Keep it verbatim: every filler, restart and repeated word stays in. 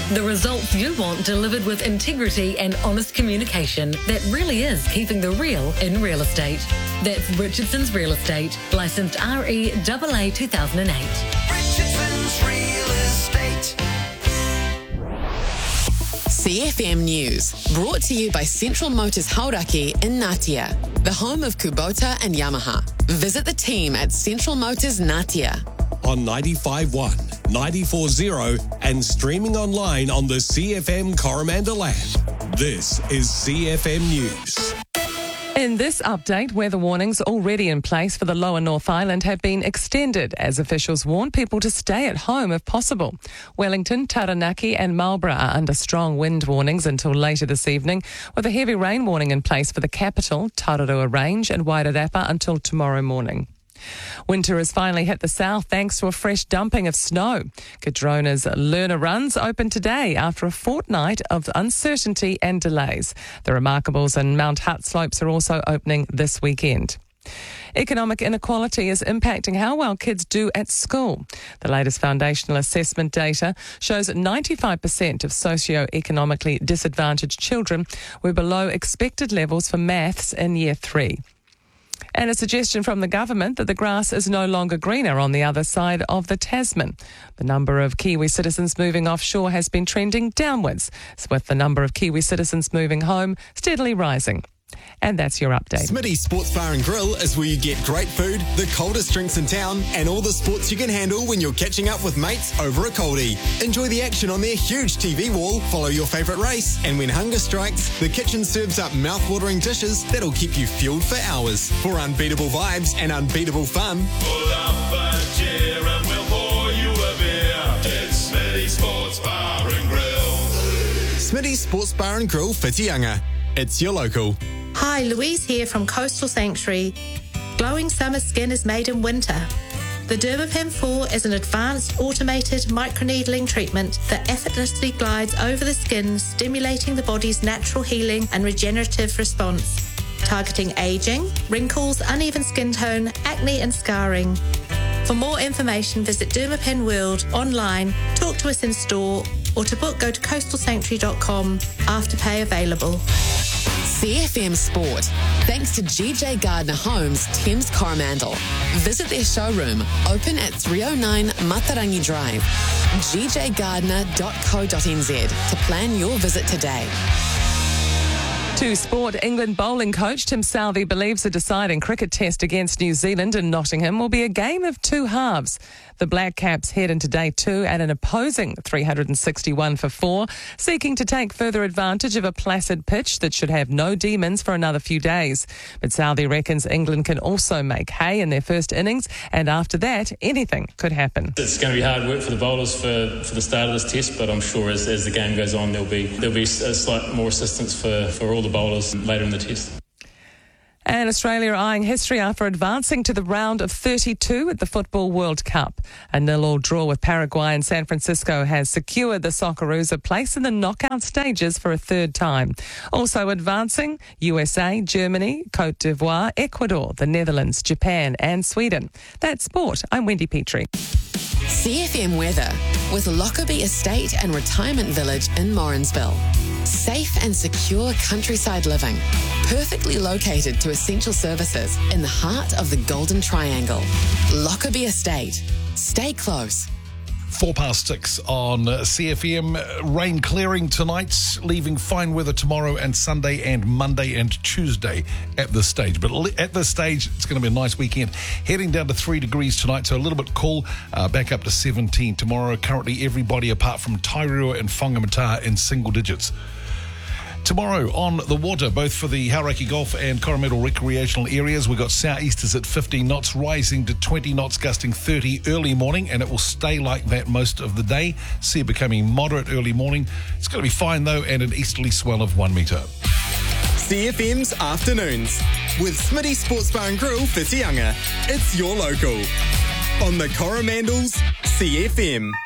The results you want delivered with integrity and honest communication that really is keeping the real in real estate. That's Richardson's Real Estate, licensed R E A A two thousand eight. Richardson's Real Estate. C F M News, brought to you by Central Motors Hauraki in Ngatea, the home of Kubota and Yamaha. Visit the team at Central Motors Ngatea. On ninety-five point one, ninety-four point zero and streaming online on the C F M Coromandel app. This is C F M News. In this update, weather warnings already in place for the lower North Island have been extended as officials warn people to stay at home if possible. Wellington, Taranaki and Marlborough are under strong wind warnings until later this evening, with a heavy rain warning in place for the capital, Tararua Range and Wairarapa until tomorrow morning. Winter has finally hit the south thanks to a fresh dumping of snow. Cardrona's learner runs open today after a fortnight of uncertainty and delays. The Remarkables and Mount Hutt slopes are also opening this weekend. Economic inequality is impacting how well kids do at school. The latest foundational assessment data shows that ninety-five percent of socio-economically disadvantaged children were below expected levels for maths in year three. And a suggestion from the government that the grass is no longer greener on the other side of the Tasman. The number of Kiwi citizens moving offshore has been trending downwards, with the number of Kiwi citizens moving home steadily rising. And that's your update. Smitty's Sports Bar and Grill is where you get great food, the coldest drinks in town, and all the sports you can handle when you're catching up with mates over a coldie. Enjoy the action on their huge T V wall, follow your favourite race, and when hunger strikes, the kitchen serves up mouth-watering dishes that'll keep you fueled for hours. For unbeatable vibes and unbeatable fun, pull up a chair and we'll pour you a beer. It's Smitty's Sports Bar and Grill. Smitty's Sports Bar and Grill, Whitianga. It's your local. Hi, Louise here from Coastal Sanctuary. Glowing summer skin is made in winter. The Dermapen four is an advanced automated microneedling treatment that effortlessly glides over the skin, stimulating the body's natural healing and regenerative response, targeting aging, wrinkles, uneven skin tone, acne and scarring. For more information, visit Dermapen World online, talk to us in store, or to book, go to coastal sanctuary dot com. Afterpay available. C F M Sport, thanks to G J Gardner Homes, Thames Coromandel. Visit their showroom, open at three oh nine Matarangi Drive, g j gardner dot co dot n z to plan your visit today. To sport, England bowling coach Tim Southee believes the deciding cricket test against New Zealand in Nottingham will be a game of two halves. The Black Caps head into day two at an opposing three hundred sixty-one for four, seeking to take further advantage of a placid pitch that should have no demons for another few days. But Southee reckons England can also make hay in their first innings, and after that, anything could happen. It's going to be hard work for the bowlers for, for the start of this test, but I'm sure as, as the game goes on, there'll be there'll be a slight more assistance for, for all the bowlers later in the test. And Australia are eyeing history after advancing to the round of thirty-two at the Football World Cup. A nil-all draw with Paraguay and San Francisco has secured the Socceroos a place in the knockout stages for a third time. Also advancing, U S A, Germany, Cote d'Ivoire, Ecuador, the Netherlands, Japan and Sweden. That's sport. I'm Wendy Petrie. C F M weather with Lockerbie Estate and Retirement Village in Morrinsville. Safe and secure countryside living, perfectly located to essential services in the heart of the Golden Triangle. Lockerbie Estate. Stay close. Four past six on C F M. Rain clearing tonight, leaving fine weather tomorrow and Sunday and Monday and Tuesday at this stage. But at this stage, it's going to be a nice weekend. Heading down to three degrees tonight, so a little bit cool. Uh, back up to seventeen tomorrow. Currently, everybody apart from Tairua and Whangamata in single digits. Tomorrow on the water, both for the Hauraki Golf and Coromandel recreational areas, we've got southeasters at fifteen knots, rising to twenty knots, gusting thirty early morning, and it will stay like that most of the day. See it becoming moderate early morning. It's going to be fine, though, and an easterly swell of one metre. C F M's Afternoons with Smitty Sports Bar and Grill, Whitianga. It's your local. On the Coromandel's C F M.